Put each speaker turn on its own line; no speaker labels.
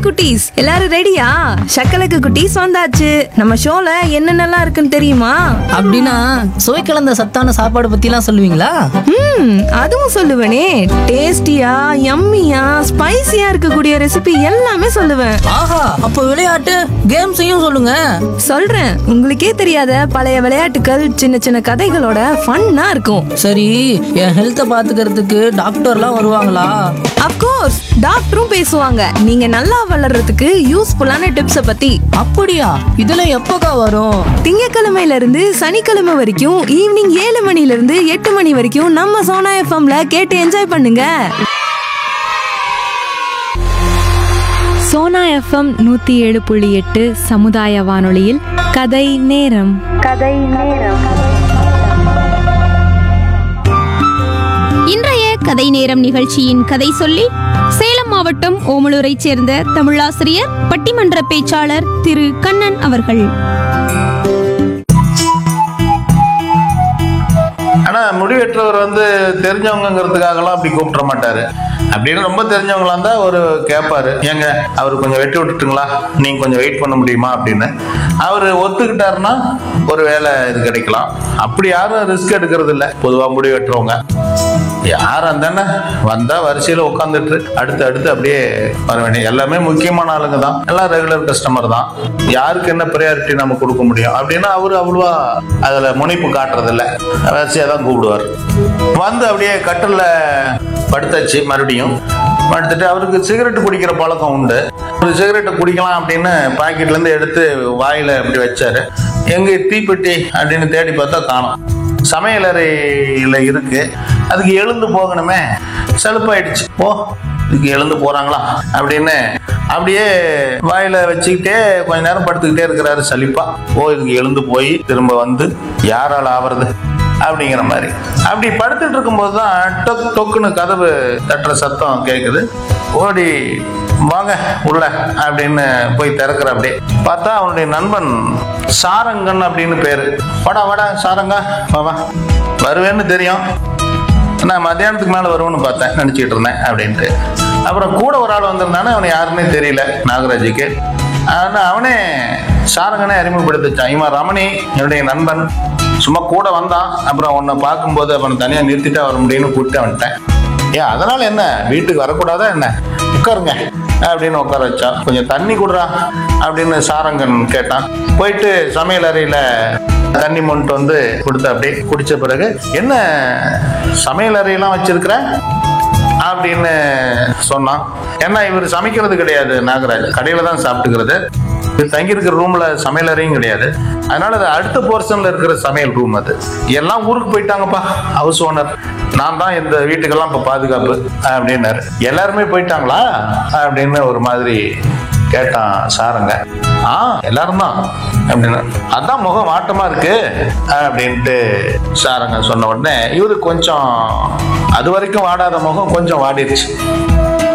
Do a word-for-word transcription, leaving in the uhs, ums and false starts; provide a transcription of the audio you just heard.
குட்டீஸ், எல்லாரும் ரெடியா? சக்கலக்கு குட்டீஸ் வந்தாச்சு. நம்ம ஷோல என்னென்னலாம் இருக்குன்னு தெரியுமா?
அப்படின்னா சுவை கலந்த சத்தான சாப்பாடு பத்திலாம் சொல்லுவீங்களா?
ம் அதுவும் சொல்லுவேனே. டேஸ்டியா, யம்மியா, ஸ்பைசியா இருக்கக்கூடிய ரெசிபி எல்லாமே சொல்லுவேன்.
ஆஹா, அப்ப விளையாட்டு கேம்ஸையும் சொல்லுங்க.
சொல்றேன். உங்களுக்கே தெரியாத பழைய விளையாட்டுகள், சின்ன சின்ன கதைகளோட ஃபன்னா இருக்கும்.
சரி, என் ஹெல்த்தை பாத்துக்கிறதுக்கு டாக்டர்லாம் வருவாங்களா?
அப்கோர்ஸ், டாக்டரும் பேசுவாங்க. நீங்க நல்லா வளர்றதுக்கு யூஸ்ஃபுல்லான டிப்ஸ பத்தி.
அப்படியா? இதெல்லாம் எப்போக்கா வரும்?
திங்கக்கிழமையில இருந்து சனிக்கிழமை வரைக்கும் ஈவினிங் ஏழு மணில இருந்து எட்டு மணி வரைக்கும் நம்ம சோனா எஃப்எம்ல கேட்டு என்ஜாய் பண்ணுங்க.
சோனா எஃப்எம் நூத்தி ஏழு புள்ளி எட்டு சமுதாய வானொலியில் கதை நேரம். கதை நேரம்.
இன்றைய கதை நேரம் நிகழ்ச்சியின் கதை சொல்லி சேலம் மாவட்டம் ஓமலூரை சேர்ந்த தமிழாசிரியர், பட்டிமன்ற பேச்சாளர் திரு கண்ணன் அவர்கள்.
ஆனா முடிவெற்றவர் வந்து தெரிஞ்சவங்கிறதுக்காகலாம் அப்படி கூப்பிட மாட்டாரு. அப்படின்னு ரொம்ப தெரிஞ்சவங்களா இருந்தா ஒரு கேட்பாரு, ஏங்க அவரு கொஞ்சம் வெட்டி விட்டுட்டுங்களா, நீங்க கொஞ்சம் வெயிட் பண்ண முடியுமா அப்படின்னு. அவரு ஒத்துக்கிட்டாருன்னா ஒரு வேலை இது கிடைக்கலாம். அப்படி யாரும் ரிஸ்க் எடுக்கிறது இல்லை பொதுவா முடிவெட்டுறவங்க. யாரும் அந்தானே வந்தா வரிசையில உட்காந்துட்டு அடுத்து அடுத்து அப்படியே வர வேண்டிய எல்லாமே முக்கியமான ஆளுங்க தான், எல்லாம் ரெகுலர் கஸ்டமர் தான். யாருக்கு என்ன ப்ரையாரிட்டி நம்ம கொடுக்க முடியும் அப்படின்னா அவரு அவ்வளவா அதுல முனைப்பு காட்டுறது இல்லை, வரிசையா தான் கூப்பிடுவார். வந்து அப்படியே கட்டில படுத்தாச்சு. மறுபடியும் படுத்துட்டு அவருக்கு சிகரெட் குடிக்கிற பழக்கம் உண்டு. ஒரு சிகரெட்டை குடிக்கலாம் அப்படின்னு பாக்கெட்ல இருந்து எடுத்து வாயில அப்படி வச்சாரு. எங்க தீப்பெட்டி அப்படின்னு தேடி பார்த்தா காணோம். சமையலறையில இருக்கு. அதுக்கு எழுந்து போகணுமே, செலுப்பாயிடுச்சு. ஓ, இதுக்கு எழுந்து போறாங்களா அப்படின்னு அப்படியே வாயில வச்சுக்கிட்டே கொஞ்ச நேரம் படுத்துக்கிட்டே இருக்கிறாரு சலிப்பா. ஓ, இதுக்கு எழுந்து போய் திரும்ப வந்து யாரால் ஆவறது அப்படிங்கிற மாதிரி அப்படி படுத்துட்டு இருக்கும்போது தான் டொக் டொக்குன்னு கதவு தட்டுற சத்தம் கேட்குது. ஓடி வாங்க உள்ள அப்படின்னு போய் திறக்கிற. அப்படியே பார்த்தா அவனுடைய நண்பன் சாரங்கன் அப்படின்னு பேரு. வாடா வாடா சாரங்கா, வா வருவேன்னு தெரியும், நான் மத்தியானத்துக்கு மேலே வருவேன்னு பார்த்தேன், நினச்சிக்கிட்டு இருந்தேன் அப்படின்ட்டு. அப்புறம் கூட ஒரு ஆள் வந்திருந்தானே, அவனை யாருன்னே தெரியல நாகராஜுக்கு. ஆனால் அவனே சாரங்கனே அறிமுகப்படுத்திச்சான். இவன் ரமணி, என்னுடைய நண்பன், சும்மா கூட வந்தான். அப்புறம் உன்னை பார்க்கும்போது அவனை தனியாக நிறுத்திட்டா வர முடியும்னு கூப்பிட்டு வந்துட்டேன். ஏன் அதனால என்ன, வீட்டுக்கு வரக்கூடாதா என்ன, உட்காருங்க அப்படின்னு உட்கார வச்சான். கொஞ்சம் தண்ணி கொடுறா அப்படின்னு சாரங்கன் கேட்டான். போயிட்டு சமையல் அறையில தண்ணி மொண்டு வந்து கொடுத்த. அப்படியே குடிச்ச பிறகு, என்ன சமையல் அறையெல்லாம் வச்சிருக்கிற அப்படின்னு சொன்னான். ஏன்னா இவர் சமைக்கிறது கிடையாது, நாகராஜ் கடையில தான் சாப்பிட்டுக்கிறது. தங்கியிருக்கிற ரூம்ல சமையல் அறையும் கிடையாது. அதனால அது அடுத்த போர்ஷன்ல இருக்கிற சமையல் ரூம். அது எல்லாம் ஊருக்கு போயிட்டாங்கப்பா, ஹவுஸ் ஓனர், நான் தான் இந்த வீட்டுக்கெல்லாம் இப்ப பாதுகாப்பு அப்படின்னாரு. எல்லாருமே போயிட்டாங்களா அப்படின்னு ஒரு மாதிரி கேட்டான் சாரங்க. ஆ, எல்லாரும் தான் அப்படின்னு. அதான் முகம் வாட்டமா இருக்கு அப்படின்ட்டு சாரங்க சொன்ன உடனே இவரு கொஞ்சம் அது வரைக்கும் வாடாத முகம் கொஞ்சம் வாடிடுச்சு.